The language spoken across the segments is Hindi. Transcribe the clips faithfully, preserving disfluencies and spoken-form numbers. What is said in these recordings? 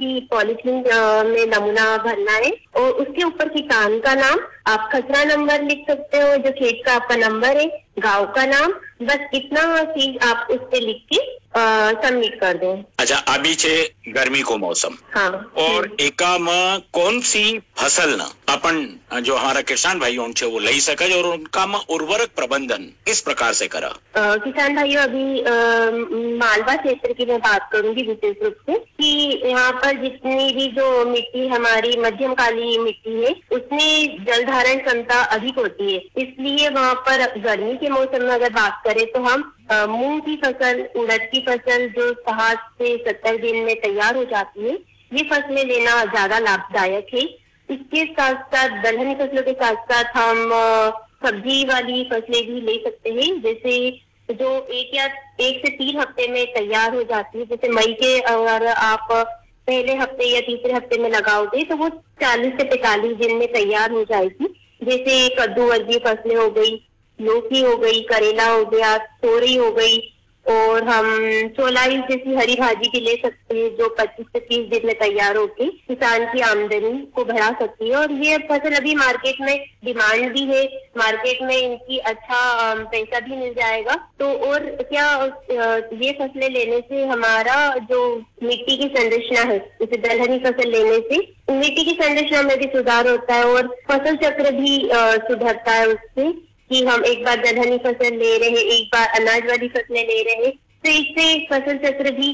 सी पॉलिथीन में नमूना भरना है और उसके ऊपर किसान का नाम, आप खसरा नंबर लिख सकते हो, जो खेत का आपका नंबर है, गांव का नाम, बस इतना चीज आप उस पे लिख के सबमिट कर दें। अच्छा, अभी छे गर्मी को मौसम, हाँ, और एका में कौन सी फसल न अपन जो हमारा किसान भाइयों छे वो लई सके और उनका में उर्वरक प्रबंधन किस प्रकार से करा? आ, किसान भाइयों, अभी आ, मालवा क्षेत्र की मैं बात करूंगी विशेष रूप से कि यहाँ पर जितनी भी जो मिट्टी हमारी मध्यम काली मिट्टी है उसमें जल धारण क्षमता अधिक होती है, इसलिए वहाँ पर गर्मी के मौसम में अगर बात करें तो हम मूंग की फसल, उड़द की फसल जो साठ से सत्तर दिन में तैयार हो जाती है, ये फसलें लेना ज्यादा लाभदायक है। इसके साथ साथ दलहनी फसलों के साथ साथ हम सब्जी वाली फसलें भी ले सकते हैं, जैसे जो एक या एक से तीन हफ्ते में तैयार हो जाती है। जैसे मई के अगर आप पहले हफ्ते या तीसरे हफ्ते में लगाओगे तो वो चालीस से पैंतालीस दिन में तैयार हो जाएगी। जैसे कद्दू वर्गीय फसलें हो गई, लौकी हो गई, करेला हो गया, तोरई हो गई, और हम चौलाई जैसी हरी भाजी भी ले सकते हैं जो पच्चीस से तीस दिन में तैयार होकर किसान की आमदनी को बढ़ा सकती है। और ये फसल अभी मार्केट में डिमांड भी है, मार्केट में इनकी अच्छा पैसा भी मिल जाएगा। तो और क्या, ये फसलें लेने से हमारा जो मिट्टी की संरचना है, जैसे दलहनी फसल लेने से मिट्टी की संरचना में भी सुधार होता है और फसल चक्र भी सुधरता है उससे, कि हम एक बार दलहनी फसल ले रहे हैं, एक बार अनाज वाली फसलें ले रहे हैं, तो इससे फसल चक्र भी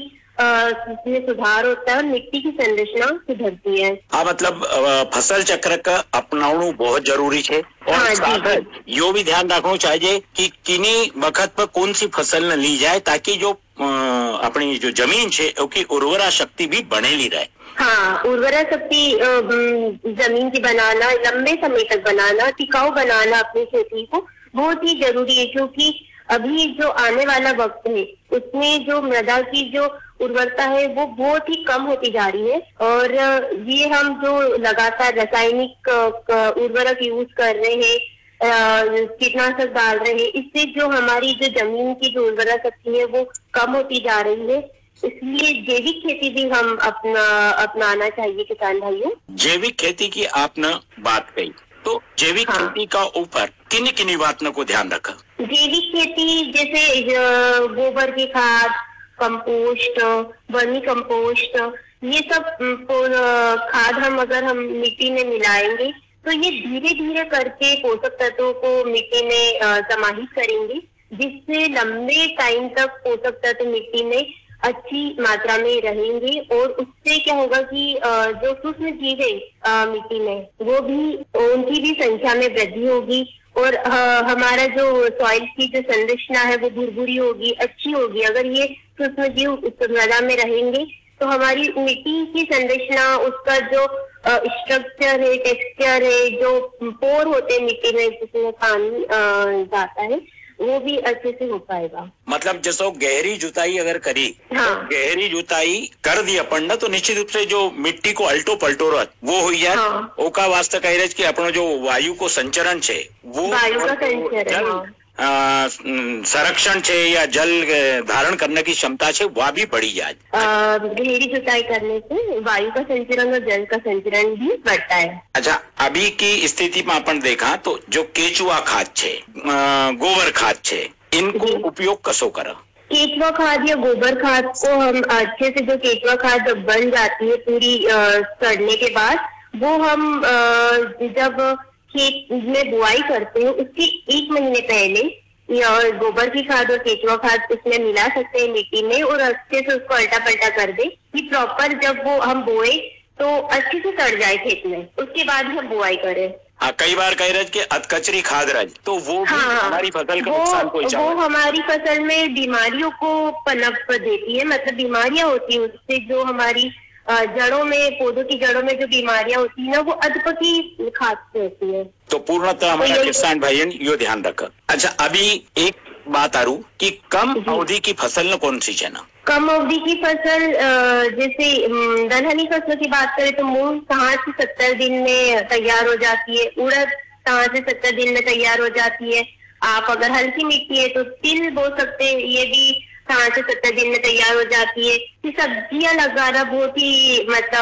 में सुधार होता है और मिट्टी की संरचना सुधरती है। हाँ, मतलब फसल चक्र का अपनावना बहुत जरूरी है। और हाँ, साथ यो भी ध्यान रखना चाहिए कि किन्हीं वक्त पर कौन सी फसल न ली जाए ताकि जो अपनी जो जमीन है उसकी उर्वरा शक्ति भी बनेली रहे। हाँ, उर्वरा शक्ति जमीन की बनाना, लंबे समय तक बनाना, टिकाऊ बनाना अपनी खेती को बहुत ही जरूरी है, क्योंकि अभी जो आने वाला वक्त है उसमें जो मृदा की जो उर्वरता है वो बहुत ही कम होती जा रही है। और ये हम जो लगातार रासायनिक उर्वरक यूज कर रहे हैं, कीटनाशक डाल रहे हैं, इससे जो हमारी जो जमीन की जो उर्वरा शक्ति है वो कम होती जा रही है। इसलिए जैविक खेती भी हम अपना अपनाना चाहिए किसान भाइयों। जैविक खेती की आपने बात कही, तो जैविक हाँ। खेती का ऊपर किन किन बातों को ध्यान रखा? जैविक खेती जैसे गोबर की खाद, कंपोस्ट, वर्मी कंपोस्ट, ये सब खाद हम अगर हम मिट्टी में मिलाएंगे तो ये धीरे धीरे करके पोषक तत्वों को मिट्टी में समाहित करेंगे, जिससे लंबे टाइम तक पोषक तत्व मिट्टी में अच्छी मात्रा में रहेंगे। और उससे क्या होगा कि जो सूक्ष्म जीव है मिट्टी में वो भी, उनकी भी संख्या में वृद्धि होगी और हमारा जो सॉइल की जो संरचना है वो भुरभुरी होगी, अच्छी होगी। अगर ये सूक्ष्म जीव उस मृदा में रहेंगे तो हमारी मिट्टी की संरचना, उसका जो स्ट्रक्चर है, टेक्सचर है, जो पोर होते हैं मिट्टी में जिसमें पानी जाता है, वो भी अच्छे से हो पाएगा। मतलब जैसे गहरी जुताई अगर करी, हाँ। तो गहरी जुताई कर दी अपन ना, तो निश्चित रूप से जो मिट्टी को अल्टो पलटो रह वो हो जाए। हाँ। ओका वास्ते कह रहे कि अपनो जो वायु को संचरण है वो वायु का संचरण, संरक्षण है या जल धारण करने की क्षमता है वह भी बढ़ी जाए। गहरी जुताई करने से वायु का संचरण और जल का संचरण भी बढ़ता है। अच्छा, अभी की स्थिति में अपन देखा तो जो केचुआ खाद है, गोबर खाद है, इनको उपयोग कसो करा? केचुआ खाद या गोबर खाद को हम अच्छे से, जो केचुआ खाद बन जाती है पूरी सड़ने के बाद, वो हम जब खेत में बुआई करते हैं उसके एक महीने पहले या गोबर की खाद और केचुआ खाद उसमें मिला सकते हैं मिट्टी में और अच्छे से उसको अल्टा पल्टा कर दे कि प्रॉपर जब वो हम बोए तो अच्छे से सड़ जाए खेत में, उसके बाद हम बुआई करें। हाँ, कई बार कह रहे कि अधकचरी खाद रहे तो वो भी हाँ, हमारी फसल को नुकसान पहुंचाए। वो हमारी फसल में बीमारियों को पनप देती है, मतलब बीमारियां होती है उससे, जो हमारी जड़ों में, पौधों की जड़ों में जो बीमारियां होती है ना, वो अधपकी खाद से होती है। तो पूर्णतः हमारा तो किसान भाइयों यो ध्यान रखा। अच्छा, अभी एक बात आरू कि कम अवधि की फसल न कौन सी है ना? कम अवधि की फसल जैसे दलहनी फसलों की बात करें तो मूंग साठ से सत्तर दिन में तैयार हो जाती है, उड़द साठ से सत्तर दिन में तैयार हो जाती है। आप अगर हल्की मिट्टी है तो तिल बो सकते हैं, ये भी साठ से सत्तर दिन में तैयार हो जाती है। ये सब्जियां लगाना बहुत ही मतलब